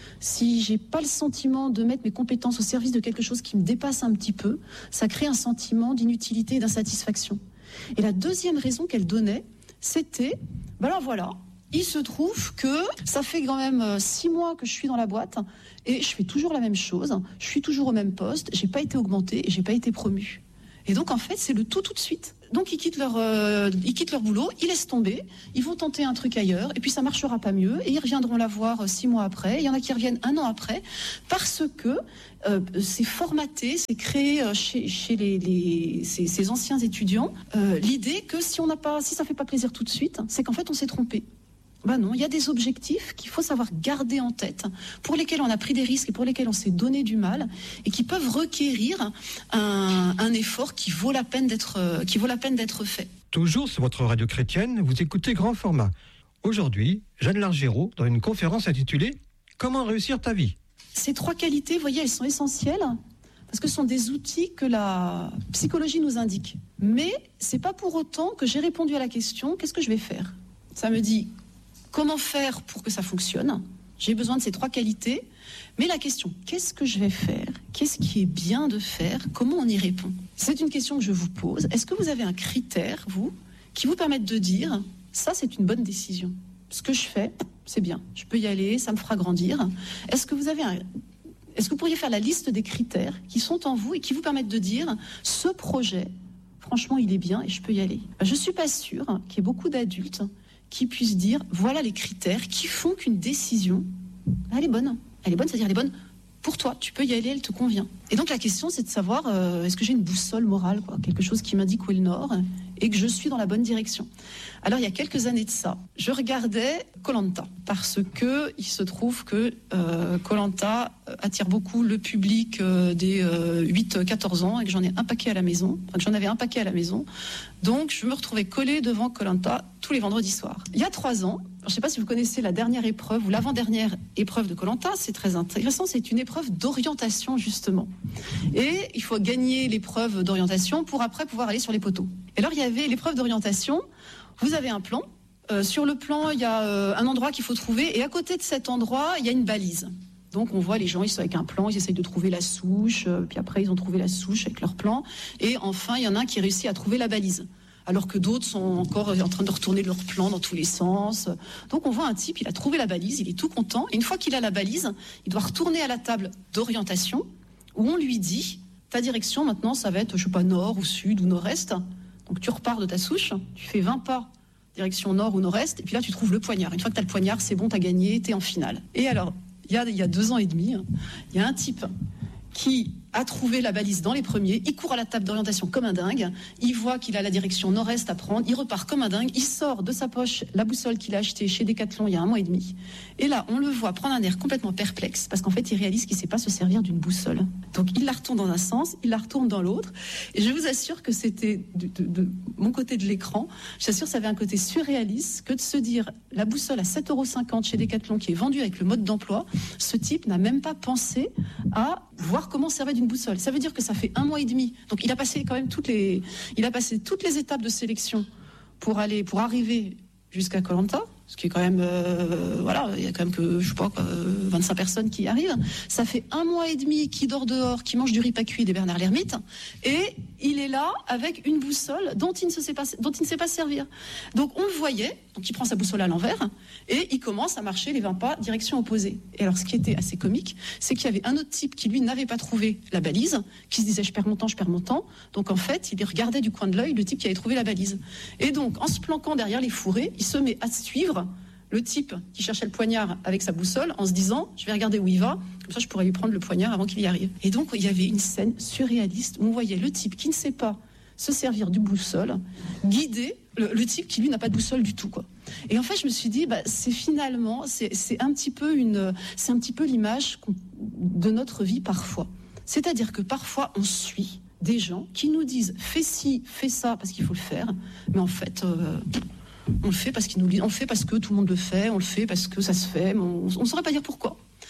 Si j'ai pas le sentiment de mettre mes compétences au service de quelque chose qui me dépasse un petit peu, ça crée un sentiment d'inutilité et d'insatisfaction. Et la deuxième raison qu'elle donnait, c'était, ben alors voilà, il se trouve que ça fait quand même six mois que je suis dans la boîte et je fais toujours la même chose, je suis toujours au même poste, j'ai pas été augmentée et j'ai pas été promue. Et donc en fait, c'est le tout tout de suite. Donc ils quittent leur, euh, ils quittent leur boulot, ils laissent tomber, ils vont tenter un truc ailleurs, et puis ça marchera pas mieux, et ils reviendront la voir six mois après. Il y en a qui reviennent un an après, parce que euh, c'est formaté, c'est créé chez, chez les, les, ces, ces anciens étudiants euh, l'idée que si on n'a pas, si ça fait pas plaisir tout de suite, c'est qu'en fait on s'est trompé. Ben non, il y a des objectifs qu'il faut savoir garder en tête, pour lesquels on a pris des risques et pour lesquels on s'est donné du mal, et qui peuvent requérir un, un effort qui vaut la peine d'être, qui vaut la peine d'être fait. Toujours sur votre radio chrétienne, vous écoutez Grand Format. Aujourd'hui, Jeanne Largérault, dans une conférence intitulée « Comment réussir ta vie ?» Ces trois qualités, vous voyez, elles sont essentielles, parce que ce sont des outils que la psychologie nous indique. Mais c'est pas pour autant que j'ai répondu à la question « Qu'est-ce que je vais faire ?» Ça me dit comment faire pour que ça fonctionne ? J'ai besoin de ces trois qualités. Mais la question, qu'est-ce que je vais faire ? Qu'est-ce qui est bien de faire ? Comment on y répond ? C'est une question que je vous pose. Est-ce que vous avez un critère, vous, qui vous permette de dire, ça c'est une bonne décision. Ce que je fais, c'est bien. Je peux y aller, ça me fera grandir. Est-ce que vous avez un... Est-ce que vous pourriez faire la liste des critères qui sont en vous et qui vous permettent de dire, ce projet, franchement, il est bien et je peux y aller ? Je ne suis pas sûre qu'il y ait beaucoup d'adultes qui puissent dire, voilà les critères qui font qu'une décision, elle est bonne. Elle est bonne, c'est-à-dire elle est bonne pour toi. Tu peux y aller, elle te convient. Et donc la question, c'est de savoir, euh, est-ce que j'ai une boussole morale, quoi, quelque chose qui m'indique où est le nord et que je suis dans la bonne direction. Alors il y a quelques années de ça, je regardais Koh-Lanta parce que il se trouve que euh, Koh-Lanta attire beaucoup le public euh, des euh, huit à quatorze ans et que j'en ai un paquet à la maison, enfin que j'en avais un paquet à la maison. Donc je me retrouvais collée devant Koh-Lanta tous les vendredis soirs. Il y a trois ans, je ne sais pas si vous connaissez la dernière épreuve ou l'avant-dernière épreuve de Koh-Lanta, c'est très intéressant, c'est une épreuve d'orientation justement. Et il faut gagner l'épreuve d'orientation pour après pouvoir aller sur les poteaux. Et alors il y avait l'épreuve d'orientation, vous avez un plan, euh, sur le plan il y a euh, un endroit qu'il faut trouver et à côté de cet endroit il y a une balise. Donc on voit les gens, ils sont avec un plan, ils essayent de trouver la souche, euh, puis après ils ont trouvé la souche avec leur plan, et enfin il y en a un qui réussit à trouver la balise. Alors que d'autres sont encore en train de retourner leur plan dans tous les sens. Donc on voit un type, il a trouvé la balise, il est tout content. Et une fois qu'il a la balise, il doit retourner à la table d'orientation où on lui dit, ta direction maintenant ça va être, je sais pas, nord ou sud ou nord-est. Donc tu repars de ta souche, tu fais vingt pas direction nord ou nord-est, et puis là tu trouves le poignard. Une fois que tu as le poignard, c'est bon, tu as gagné, tu es en finale. Et alors, il y a, il y a deux ans et demi, il y a un type qui a trouvé la balise dans les premiers, il court à la table d'orientation comme un dingue, il voit qu'il a la direction nord-est à prendre, il repart comme un dingue, il sort de sa poche la boussole qu'il a achetée chez Decathlon il y a un mois et demi, et là on le voit prendre un air complètement perplexe, parce qu'en fait il réalise qu'il ne sait pas se servir d'une boussole. Donc il la retourne dans un sens, il la retourne dans l'autre, et je vous assure que c'était de, de, de mon côté de l'écran, j'assure que ça avait un côté surréaliste que de se dire, la boussole à sept euros cinquante chez Decathlon qui est vendue avec le mode d'emploi, ce type n'a même pas pensé à voir comment servir d'une boussole. Ça veut dire que ça fait un mois et demi. Donc il a passé quand même toutes les, il a passé toutes les étapes de sélection pour aller, pour arriver jusqu'à Koh-Lanta, ce qui est quand même, euh, voilà, il y a quand même que, je sais pas, quoi, vingt-cinq personnes qui y arrivent. Ça fait un mois et demi qu'il dort dehors, qu'il mange du riz pas cuit des Bernard l'Ermite, et il est là avec une boussole dont il ne se sait pas, dont il ne sait pas servir. Donc on le voyait, donc il prend sa boussole à l'envers, et il commence à marcher les vingt pas direction opposée. Et alors ce qui était assez comique, c'est qu'il y avait un autre type qui lui n'avait pas trouvé la balise, qui se disait je perds mon temps, je perds mon temps. Donc en fait, il regardait du coin de l'œil le type qui avait trouvé la balise. Et donc en se planquant derrière les fourrés, il se met à suivre le type qui cherchait le poignard avec sa boussole en se disant je vais regarder où il va, comme ça je pourrais lui prendre le poignard avant qu'il y arrive. Et donc il y avait une scène surréaliste où on voyait le type qui ne sait pas se servir du boussole guider le, le type qui lui n'a pas de boussole du tout, quoi. Et en fait je me suis dit bah, c'est finalement c'est, c'est un petit peu une c'est un petit peu l'image de notre vie parfois. C'est-à-dire que parfois on suit des gens qui nous disent fais ci, fais ça parce qu'il faut le faire, mais en fait euh, on le fait parce qu'il nous, on le fait parce que tout le monde le fait, on le fait parce que ça se fait, mais on ne saurait pas dire pourquoi.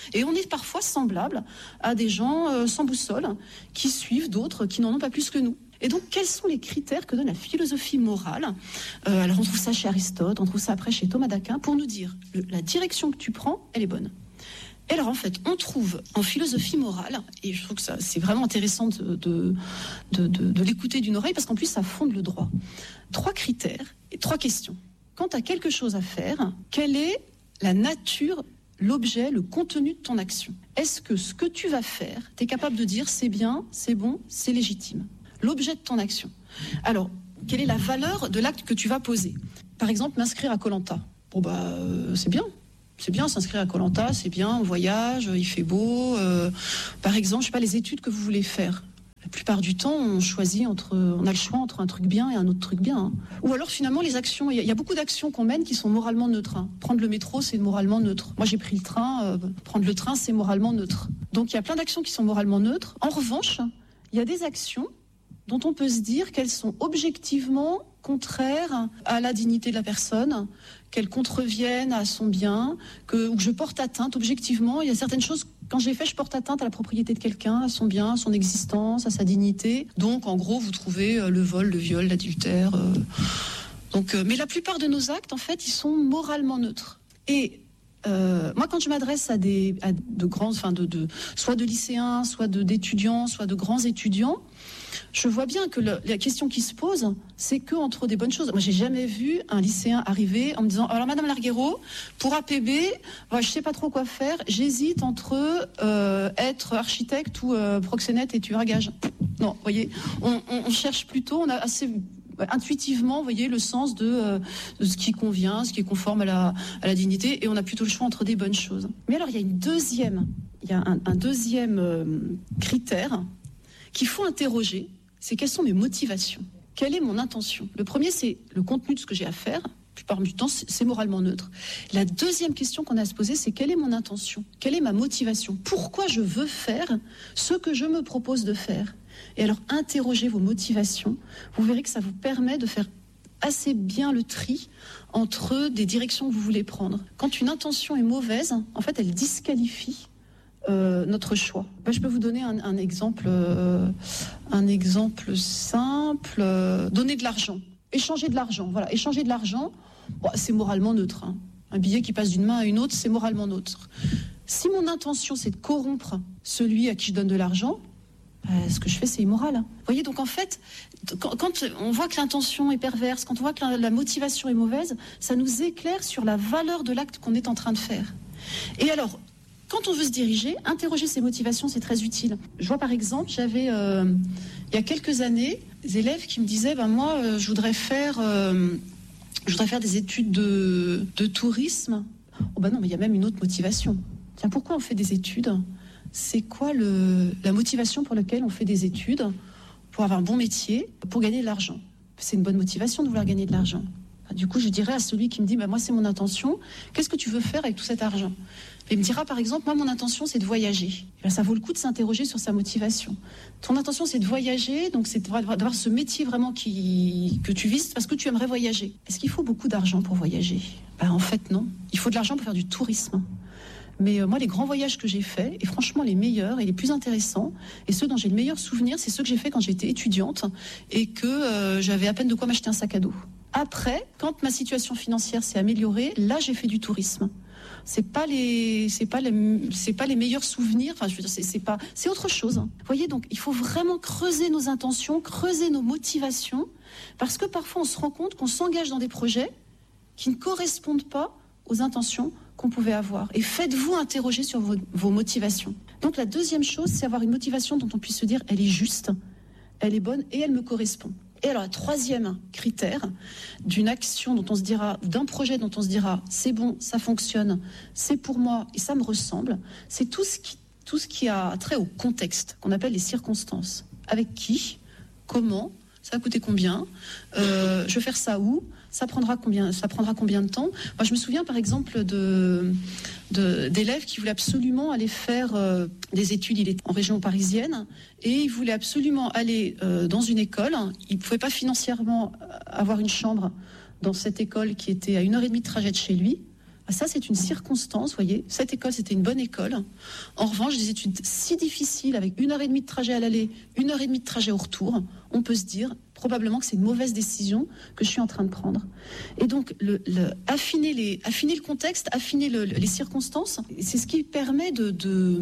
Et on est parfois semblable à des gens euh, sans boussole qui suivent d'autres qui n'en ont pas plus que nous. Et donc, quels sont les critères que donne la philosophie morale ? euh, Alors, on trouve ça chez Aristote, on trouve ça après chez Thomas d'Aquin, pour nous dire le, la direction que tu prends, elle est bonne. Et alors, en fait, on trouve en philosophie morale, et je trouve que ça, c'est vraiment intéressant de, de, de, de, de l'écouter d'une oreille, parce qu'en plus, ça fonde le droit. Trois critères et trois questions. Quand tu as quelque chose à faire, quelle est la nature, l'objet, le contenu de ton action ? Est-ce que ce que tu vas faire, tu es capable de dire c'est bien, c'est bon, c'est légitime ? L'objet de ton action. Alors, quelle est la valeur de l'acte que tu vas poser ? Par exemple, m'inscrire à Koh Lanta. Bon, bah, euh, c'est bien. C'est bien, s'inscrire à Koh Lanta, c'est bien, on voyage, il fait beau. Euh, par exemple, je sais pas, les études que vous voulez faire. La plupart du temps, on choisit entre, on a le choix entre un truc bien et un autre truc bien. Hein. Ou alors, finalement, les actions, il y, y a beaucoup d'actions qu'on mène qui sont moralement neutres. Hein. Prendre le métro, c'est moralement neutre. Moi, j'ai pris le train. Euh, prendre le train, c'est moralement neutre. Donc, il y a plein d'actions qui sont moralement neutres. En revanche, il y a des actions dont on peut se dire qu'elles sont objectivement contraires à la dignité de la personne, qu'elles contreviennent à son bien, que, ou que je porte atteinte objectivement. Il y a certaines choses, quand je les fais, je porte atteinte à la propriété de quelqu'un, à son bien, à son existence, à sa dignité. Donc, en gros, vous trouvez le vol, le viol, l'adultère. Euh, donc, euh, mais la plupart de nos actes, en fait, ils sont moralement neutres. Et Euh, moi, quand je m'adresse à des à de grands, enfin de, de soit de lycéens, soit de d'étudiants, soit de grands étudiants, je vois bien que le, la question qui se pose, c'est que entre des bonnes choses. Moi, j'ai jamais vu un lycéen arriver en me disant alors Madame Larguero, pour A P B, ouais, je sais pas trop quoi faire, j'hésite entre euh, être architecte ou euh, proxénète et tueur à gages. Non, vous voyez, on, on, on cherche plutôt, on a assez intuitivement, vous voyez, le sens de, euh, de ce qui convient, ce qui est conforme à la, à la dignité, et on a plutôt le choix entre des bonnes choses. Mais alors, il y a une deuxième, il y a un, un deuxième euh, critère qu'il faut interroger, c'est quelles sont mes motivations ? Quelle est mon intention ? Le premier, c'est le contenu de ce que j'ai à faire. La plupart du temps, c'est moralement neutre. La deuxième question qu'on a à se poser, c'est quelle est mon intention ? Quelle est ma motivation ? Pourquoi je veux faire ce que je me propose de faire ? Et alors, interrogez vos motivations. Vous verrez que ça vous permet de faire assez bien le tri entre des directions que vous voulez prendre. Quand une intention est mauvaise, en fait, elle disqualifie euh, notre choix. Ben, je peux vous donner un, un exemple, euh, un exemple simple. Euh, donner de l'argent, échanger de l'argent. Voilà, échanger de l'argent, bon, c'est moralement neutre. Hein. Un billet qui passe d'une main à une autre, c'est moralement neutre. Si mon intention, c'est de corrompre celui à qui je donne de l'argent, Euh, ce que je fais, c'est immoral. Vous voyez, donc en fait, quand, quand on voit que l'intention est perverse, quand on voit que la, la motivation est mauvaise, ça nous éclaire sur la valeur de l'acte qu'on est en train de faire. Et alors, quand on veut se diriger, interroger ses motivations, c'est très utile. Je vois par exemple, j'avais, euh, il y a quelques années, des élèves qui me disaient, ben moi, euh, je voudrais faire, euh, je voudrais faire des études de, de tourisme. Oh ben non, mais il y a même une autre motivation. Tiens, pourquoi on fait des études ? C'est quoi le, la motivation pour laquelle on fait des études, pour avoir un bon métier, pour gagner de l'argent ? C'est une bonne motivation de vouloir gagner de l'argent. Du coup, je dirais à celui qui me dit bah, « moi, c'est mon intention, qu'est-ce que tu veux faire avec tout cet argent ?» Il me dira par exemple « moi, mon intention, c'est de voyager. » Ben, ça vaut le coup de s'interroger sur sa motivation. Ton intention, c'est de voyager, donc c'est d'avoir ce métier vraiment qui, que tu vises parce que tu aimerais voyager. Est-ce qu'il faut beaucoup d'argent pour voyager ? Ben, en fait, non. Il faut de l'argent pour faire du tourisme. Mais euh, moi, les grands voyages que j'ai faits, et franchement les meilleurs et les plus intéressants, et ceux dont j'ai le meilleur souvenir, c'est ceux que j'ai faits quand j'étais étudiante et que euh, j'avais à peine de quoi m'acheter un sac à dos. Après, quand ma situation financière s'est améliorée, là, j'ai fait du tourisme. C'est pas les, c'est pas les, c'est pas les meilleurs souvenirs. Enfin, je veux dire, c'est, c'est pas, c'est autre chose. Hein. Vous voyez, donc, il faut vraiment creuser nos intentions, creuser nos motivations, parce que parfois, on se rend compte qu'on s'engage dans des projets qui ne correspondent pas aux intentions qu'on pouvait avoir. Et faites-vous interroger sur vos, vos motivations. Donc la deuxième chose, c'est avoir une motivation dont on puisse se dire elle est juste, elle est bonne et elle me correspond. Et alors, le troisième critère d'une action dont on se dira, d'un projet dont on se dira c'est bon, ça fonctionne, c'est pour moi et ça me ressemble, c'est tout ce qui, tout ce qui a trait au contexte, qu'on appelle les circonstances. Avec qui, comment, ça va coûter combien, euh, je vais faire ça où, ça prendra combien, ça prendra combien de temps. Moi, je me souviens par exemple de, de, d'élèves qui voulaient absolument aller faire euh, des études. Il était en région parisienne et il voulait absolument aller euh, dans une école. Il ne pouvait pas financièrement avoir une chambre dans cette école qui était à une heure et demie de trajet de chez lui. Ça, c'est une circonstance, vous voyez. Cette école, c'était une bonne école. En revanche, des études si difficiles, avec une heure et demie de trajet à l'aller, une heure et demie de trajet au retour, on peut se dire probablement que c'est une mauvaise décision que je suis en train de prendre. Et donc, le, le, affiner, les, affiner le contexte, affiner le, les circonstances, c'est ce qui permet de, de,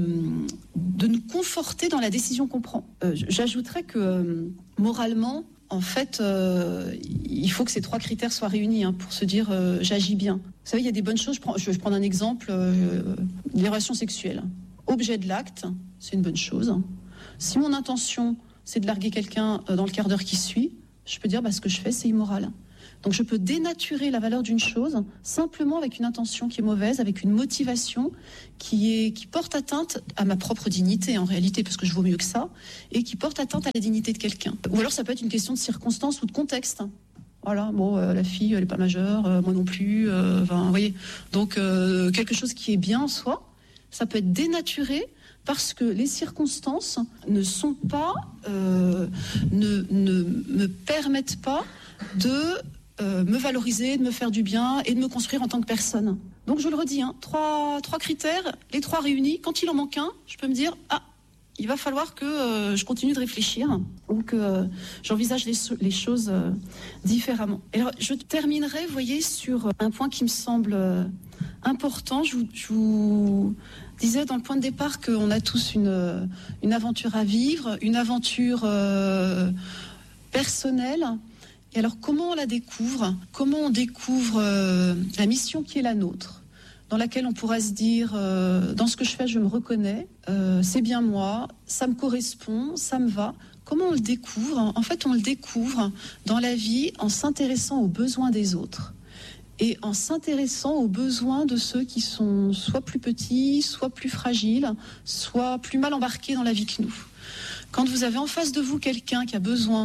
de nous conforter dans la décision qu'on prend. Euh, j'ajouterais que, euh, moralement, en fait, euh, il faut que ces trois critères soient réunis hein, pour se dire euh, j'agis bien. Vous savez, il y a des bonnes choses. Je prends, je vais prendre un exemple euh, les relations sexuelles. Objet de l'acte, c'est une bonne chose. Si mon intention, c'est de larguer quelqu'un dans le quart d'heure qui suit, je peux dire bah, ce que je fais, c'est immoral. Donc je peux dénaturer la valeur d'une chose simplement avec une intention qui est mauvaise, avec une motivation qui, est, qui porte atteinte à ma propre dignité en réalité, parce que je vaux mieux que ça, et qui porte atteinte à la dignité de quelqu'un. Ou alors ça peut être une question de circonstance ou de contexte. Voilà, bon, euh, la fille, elle n'est pas majeure, euh, moi non plus, euh, enfin, vous voyez. Donc euh, quelque chose qui est bien en soi, ça peut être dénaturé parce que les circonstances ne sont pas, euh, ne, ne me permettent pas de Euh, me valoriser, de me faire du bien et de me construire en tant que personne. Donc je le redis, hein, trois, trois critères, les trois réunis. Quand il en manque un, je peux me dire ah, il va falloir que euh, je continue de réfléchir ou que euh, j'envisage les, les choses euh, différemment. Et alors, je terminerai, vous voyez, sur un point qui me semble euh, important. Je vous, je vous disais dans le point de départ qu'on a tous une, une aventure à vivre, une aventure euh, personnelle. Et alors, comment on la découvre ? Comment on découvre euh, la mission qui est la nôtre, dans laquelle on pourra se dire, euh, dans ce que je fais, je me reconnais, euh, c'est bien moi, ça me correspond, ça me va. Comment on le découvre ? En fait, on le découvre dans la vie en s'intéressant aux besoins des autres et en s'intéressant aux besoins de ceux qui sont soit plus petits, soit plus fragiles, soit plus mal embarqués dans la vie que nous. Quand vous avez en face de vous quelqu'un qui a besoin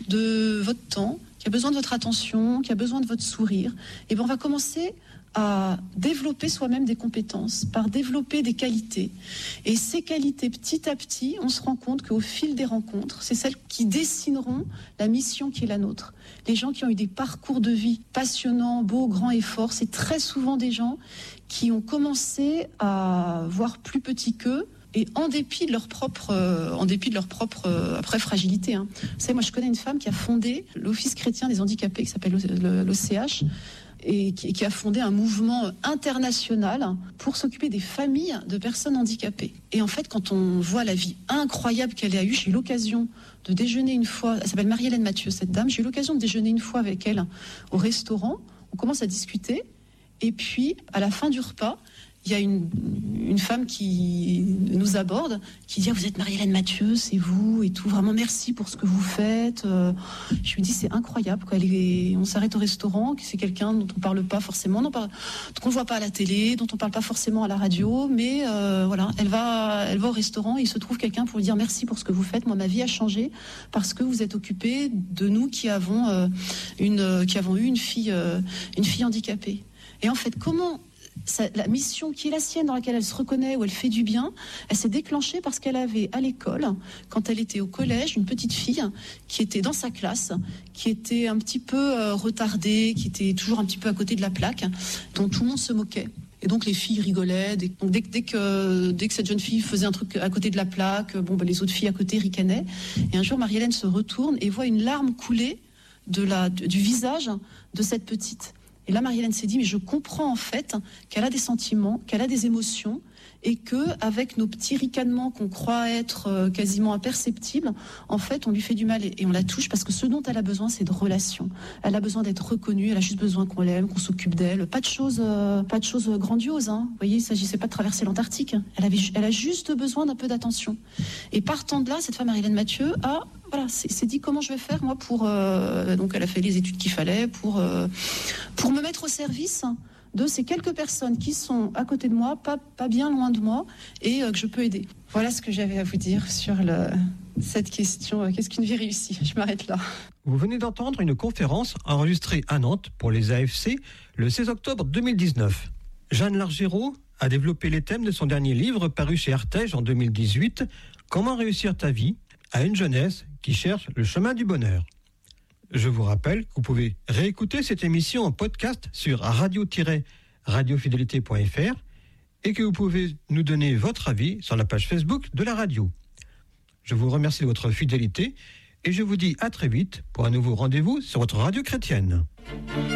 de votre temps, qui a besoin de votre attention, qui a besoin de votre sourire, et bien on va commencer à développer soi-même des compétences, par développer des qualités. Et ces qualités, petit à petit, on se rend compte qu'au fil des rencontres, c'est celles qui dessineront la mission qui est la nôtre. Les gens qui ont eu des parcours de vie passionnants, beaux, grands et forts, c'est très souvent des gens qui ont commencé à voir plus petit qu'eux, et en dépit de leur propre, euh, en dépit de leur propre euh, après fragilité. Hein. Vous savez, moi je connais une femme qui a fondé l'Office chrétien des handicapés, qui s'appelle l'O C H, et qui, qui a fondé un mouvement international pour s'occuper des familles de personnes handicapées. Et en fait, quand on voit la vie incroyable qu'elle a eue, j'ai eu l'occasion de déjeuner une fois, elle s'appelle Marie-Hélène Mathieu, cette dame, j'ai eu l'occasion de déjeuner une fois avec elle au restaurant, on commence à discuter, et puis à la fin du repas, il y a une, une femme qui nous aborde, qui dit ah, « Vous êtes Marie-Hélène Mathieu, c'est vous et tout. Vraiment merci pour ce que vous faites. Euh, » Je lui dis « C'est incroyable. Quoi. Elle est, on s'arrête au restaurant, c'est quelqu'un dont on ne parle pas forcément, dont on ne voit pas à la télé, dont on ne parle pas forcément à la radio. Mais euh, voilà, elle va, elle va au restaurant et il se trouve quelqu'un pour lui dire merci pour ce que vous faites. Moi, ma vie a changé parce que vous êtes occupé de nous qui avons, euh, une, qui avons eu une fille, euh, une fille handicapée. » Et en fait, comment... Ça, la mission qui est la sienne, dans laquelle elle se reconnaît, où elle fait du bien, elle s'est déclenchée parce qu'elle avait à l'école, quand elle était au collège, une petite fille qui était dans sa classe, qui était un petit peu euh, retardée, qui était toujours un petit peu à côté de la plaque, dont tout le monde se moquait. Et donc les filles rigolaient. Dès, donc dès, dès, que, dès que cette jeune fille faisait un truc à côté de la plaque, bon, bah, les autres filles à côté ricanaient. Et un jour, Marie-Hélène se retourne et voit une larme couler de la, de, du visage de cette petite. Et là, Marie-Hélène s'est dit, mais je comprends en fait qu'elle a des sentiments, qu'elle a des émotions, et qu'avec nos petits ricanements qu'on croit être quasiment imperceptibles, en fait, on lui fait du mal et, et on la touche parce que ce dont elle a besoin, c'est de relations. Elle a besoin d'être reconnue, elle a juste besoin qu'on l'aime, qu'on s'occupe d'elle. Pas de choses, euh, pas de choses grandioses. Hein. Vous voyez, il ne s'agissait pas de traverser l'Antarctique. Elle, avait, elle a juste besoin d'un peu d'attention. Et partant de là, cette femme, Marie-Hélène Mathieu, a... Voilà, c'est, c'est dit comment je vais faire moi pour euh, donc elle a fait les études qu'il fallait pour euh, pour me mettre au service de ces quelques personnes qui sont à côté de moi, pas pas bien loin de moi et euh, que je peux aider. Voilà ce que j'avais à vous dire sur le, cette question. Euh, qu'est-ce qu'une vie réussie ? Je m'arrête là. Vous venez d'entendre une conférence enregistrée à Nantes pour les A F C le seize octobre deux mille dix-neuf. Jeanne Largérault a développé les thèmes de son dernier livre paru chez Artege en deux mille dix-huit, Comment réussir ta vie à une jeunesse qui cherche le chemin du bonheur. Je vous rappelle que vous pouvez réécouter cette émission en podcast sur radio tiret radiofidélité point f r et que vous pouvez nous donner votre avis sur la page Facebook de la radio. Je vous remercie de votre fidélité et je vous dis à très vite pour un nouveau rendez-vous sur votre radio chrétienne.